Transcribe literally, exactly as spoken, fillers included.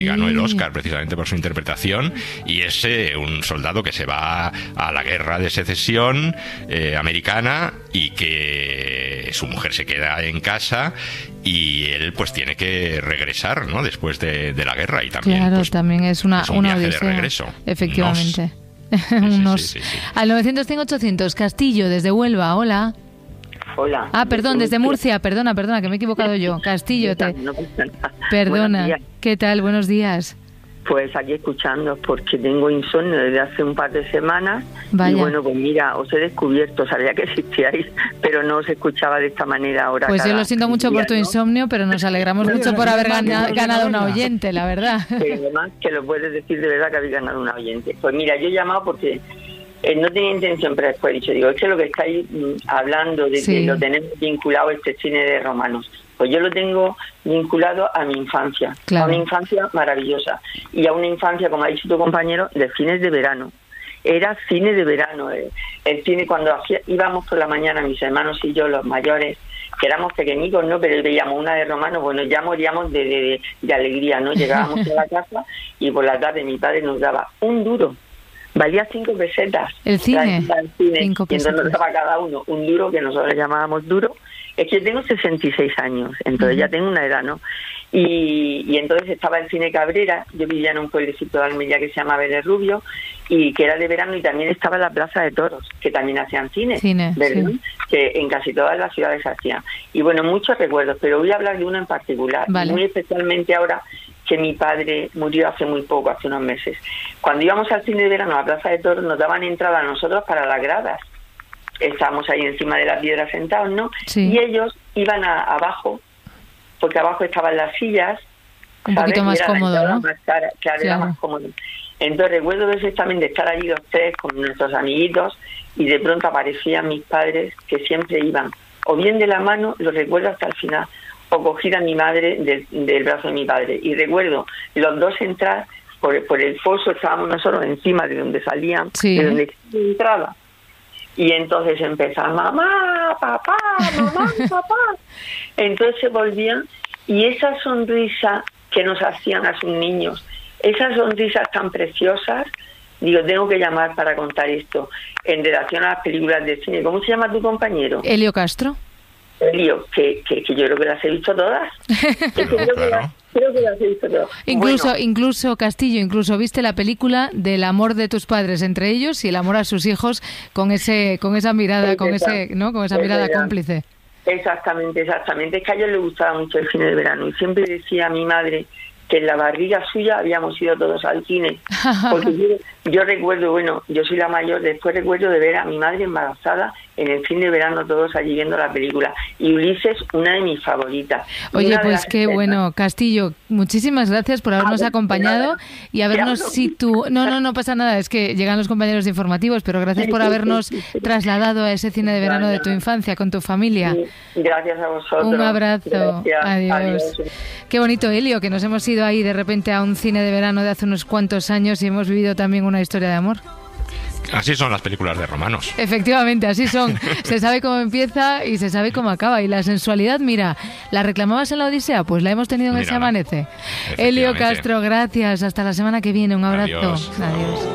Ganó el Oscar precisamente por su interpretación, y es eh, un soldado que se va a la guerra de secesión eh, americana, y que su mujer se queda en casa y él pues tiene que regresar, ¿no?, después de, de la guerra, y también, claro, pues, también es una, es un una viaje odisea, de regreso. Efectivamente. Nos... Sí, Unos... sí, sí, sí. Al novecientos cien ochocientos, Castillo, desde Huelva, hola. Hola. Ah, perdón, desde Murcia, perdona, perdona, que me he equivocado yo. Castillo, te... Perdona, ¿qué tal? Buenos días. Pues aquí escuchando, porque tengo insomnio desde hace un par de semanas. Vaya. Y bueno, pues mira, os he descubierto, sabía que existíais, pero no os escuchaba de esta manera ahora. Pues yo lo siento mucho día, por tu ¿no? insomnio, pero nos alegramos Pero mucho no por es haber mal, gana- no, ganado no, una no. oyente, la verdad. Que además que lo puedes decir de verdad que habéis ganado un oyente. Pues mira, yo he llamado porque eh, no tenía intención, pero después he dicho, digo, es que lo que estáis mm, hablando de Sí. que lo tenemos vinculado a este cine de romanos, pues yo lo tengo vinculado a mi infancia, Claro. a una infancia maravillosa, y a una infancia, como ha dicho tu compañero, de fines de verano. Era cine de verano, eh. el cine cuando hacía, íbamos por la mañana, mis hermanos y yo, los mayores, que éramos pequeñicos, ¿no?, pero veíamos una de romanos, bueno, ya moríamos de, de, de alegría, ¿no? Llegábamos a la casa y por la tarde mi padre nos daba un duro. Valía cinco pesetas. El cine, La- el cine. cinco Y entonces nos pesetas. daba cada uno un duro, que nosotros llamábamos duro. Es que yo tengo sesenta y seis años, entonces ya tengo una edad, ¿no? Y, y entonces estaba el cine Cabrera, yo vivía en un pueblecito de Almería que se llama Vélez Rubio, y que era de verano, y también estaba la Plaza de Toros, que también hacían cine, Cine, ¿verdad? sí. Que en casi todas las ciudades hacían. Y bueno, muchos recuerdos, pero voy a hablar de uno en particular, Vale. muy especialmente ahora que mi padre murió hace muy poco, hace unos meses. Cuando íbamos al cine de verano a la Plaza de Toros, nos daban entrada a nosotros para las gradas. Estábamos ahí encima de la piedra sentados, ¿no? Sí. Y ellos iban a, abajo, porque abajo estaban las sillas. Un ¿sabes? poquito Y más era la cómodo, entrada ¿no? más cara, claro, era Claro. más cómodo. Entonces recuerdo perfectamente estar allí los tres con nuestros amiguitos, y de pronto aparecían mis padres, que siempre iban o bien de la mano, lo recuerdo hasta el final, o cogida a mi madre del, del brazo de mi padre. Y recuerdo los dos entrar por, por el foso, estábamos nosotros encima de donde salían, Sí. de donde entraba. Y entonces empezaban, mamá, papá, mamá, papá. Entonces se volvían, y esa sonrisa que nos hacían a sus niños, esas sonrisas tan preciosas, digo, tengo que llamar para contar esto en relación a las películas de cine. ¿Cómo se llama tu compañero? Elio Castro. Elio, que, que, que yo creo que las he visto todas. Es que creo, que las, creo que las he visto todas. Incluso, Bueno, incluso Castillo, incluso viste la película del amor de tus padres entre ellos y el amor a sus hijos con ese, con esa mirada, Es con verdad. ese, ¿no? Con esa Es mirada verdad. cómplice. exactamente, exactamente. Es que a ellos les gustaba mucho el cine de verano, y siempre decía a mi madre que en la barriga suya habíamos ido todos al cine. Porque yo, yo recuerdo, bueno, yo soy la mayor, después recuerdo de ver a mi madre embarazada en el cine de verano, todos allí viendo la película. Y Ulises, una de mis favoritas. Oye, Una de pues las qué escenas. bueno, Castillo, muchísimas gracias por habernos Ah, acompañado nada. y habernos Ya, no. situ... No, no, no pasa nada, es que llegan los compañeros informativos, pero gracias por habernos trasladado a ese cine de verano de tu infancia con tu familia. Sí, gracias a vosotros. Un abrazo. Gracias. Adiós. Adiós. Qué bonito, Elio, que nos hemos ido ahí de repente a un cine de verano de hace unos cuantos años y hemos vivido también una historia de amor. Así son las películas de romanos. Efectivamente, así son. Se sabe cómo empieza y se sabe cómo acaba. Y la sensualidad, mira, ¿la reclamabas en la Odisea? Pues la hemos tenido en Mira, ese amanece. efectivamente. Elio Castro, gracias. Hasta la semana que viene. Un abrazo. Adiós. Adiós.